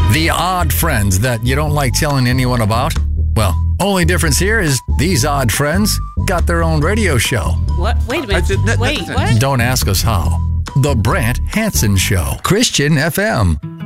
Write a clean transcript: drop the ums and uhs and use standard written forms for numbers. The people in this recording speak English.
The odd friends that you don't like telling anyone about? Well, only difference here is these odd friends got their own radio show. What? Wait a minute. Wait, what? Don't ask us how. The Brant Hansen Show. Christian FM.